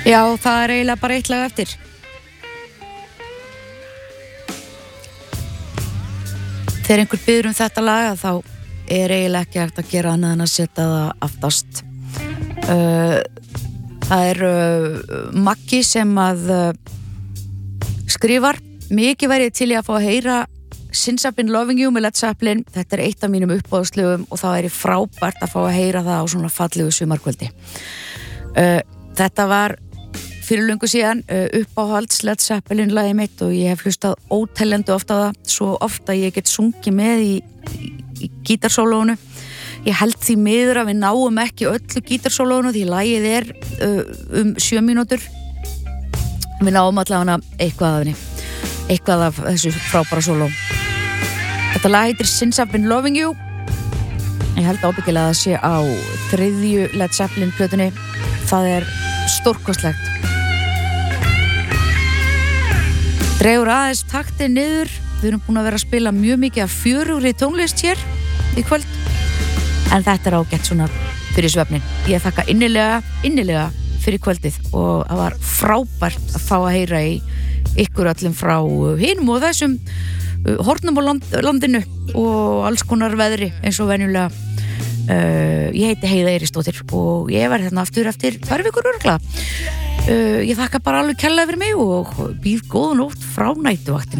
Já, það eiginlega bara eitt lag eftir. Þegar einhver biður þetta lag þá eiginlega ekki hægt að gera annað en að setja það aftast. Það Maggi sem að skrifar. Mikið væri til í að fá að heyra Since I've Been Loving You með Led Zeppelin. Þetta eitt af mínum uppáðslögum og það væri frábært að fá að heyra það á svona fallegu sumarkvöldi. Þetta var fyrir löngu síðan uppáhalds Led Zeppelin lagið mitt og ég hef hlustað óteljandi ofta á það, svo ofta ég get sungið með í gítarsólónu. Ég held því miður að við náum ekki öllu gítarsólónu því lagið 7 mínútur. Við náum allavega eitthvað af henni. Eitthvað af þessu frábæra sóló. Þetta lag heitir Since I've Been Loving You. Ég held ábyggilega að það sé á 3. Led Zeppelin plötunni. Það stórkostlegt. Dregur aðeins taktið niður. Við erum búin að vera að spila mjög mikið af fjörugri tónlist hér í kvöld. En þetta ágætt svona fyrir svefnin. Ég þakka innilega fyrir kvöldið og það var frábært að fá að heyra í ykkur öllum frá hinum og þessum hornum á landinu og alls konar veðri eins og venjulega. Ég heiti Heiða Eiríksdóttir og ég verð hérna aftur eftir 2 vikur örugglega. Ég þakka bara alveg kærlega fyrir mig og býð góða nótt frá næturvaktinni.